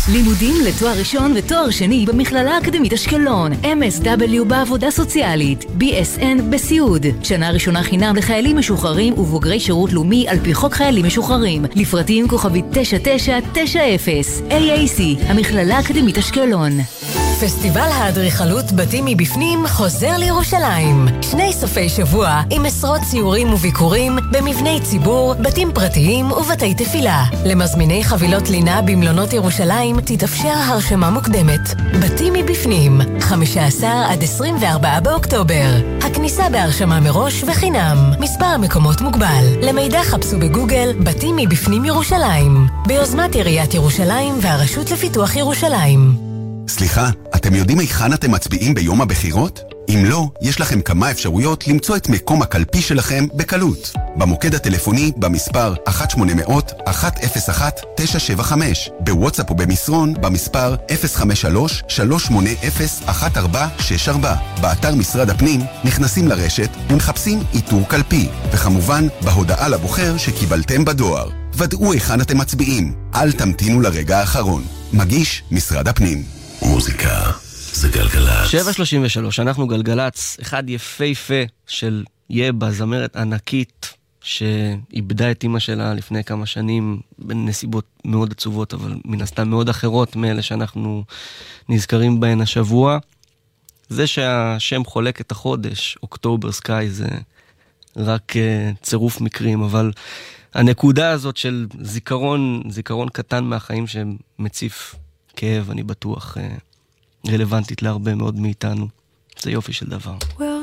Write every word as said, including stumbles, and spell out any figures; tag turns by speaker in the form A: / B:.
A: לימודים לתואר ראשון ותואר שני במכללה האקדמית אשקלון, אם אס דאבליו בעבודה סוציאלית, בי אס אן בסיעוד, שנה ראשונה חינם לחיילים משוחררים ובוגרי שירות לאומי על פי חוק חיילים משוחררים, לפרטים כוכבית תשע תשע תשע אפס, איי איי סי, המכללה האקדמית אשקלון.
B: פסטיבל האדריכלות בתים מבפנים חוזר לירושלים. שני סופי שבוע עם עשרות ציורים וביקורים במבני ציבור, בתים פרטיים ובתי תפילה. למזמיני חבילות לינה במלונות ירושלים תתאפשר הרשמה מוקדמת. בתים מבפנים, חמישה עשר עד עשרים וארבעה באוקטובר. הכניסה בהרשמה מראש וחינם. מספר המקומות מוגבל. למידע חפשו בגוגל בתים מבפנים ירושלים. ביוזמת עיריית ירושלים והרשות לפיתוח ירושלים.
C: סליחה, אתם יודעים היכן אתם מצביעים ביום הבחירות? אם לא, יש לכם כמה אפשרויות למצוא את מקום הקלפי שלכם בקלות. במוקד הטלפוני במספר אחת שמונה מאות אחת אפס אחת תשע שבע חמש, בוואטסאפ ובמסרון במספר אפס חמש שלוש שלוש שמונה אפס אחת ארבע שש ארבע. באתר משרד הפנים נכנסים לרשת ומחפשים איתור קלפי, וכמובן בהודעה לבוחר שקיבלתם בדואר. ודאו היכן אתם מצביעים, אל תמתינו לרגע האחרון. מגיש משרד הפנים.
D: מוזיקה זה גלגלץ.
E: שבע שלושים ושלוש, אנחנו גלגלץ, אחד יפהפה של יבה, זמרת ענקית שאיבדה את אמא שלה לפני כמה שנים בנסיבות מאוד עצובות, אבל מן הסתם מאוד אחרות מאלה שאנחנו נזכרים בהן השבוע. זה שהשם חולק את החודש, אוקטובר סקאי, זה רק uh, צירוף מקרים, אבל הנקודה הזאת של זיכרון, זיכרון קטן מהחיים שמציף כאב, אני בטוח, רלוונטית להרבה מאוד מאיתנו. זה יופי של דבר.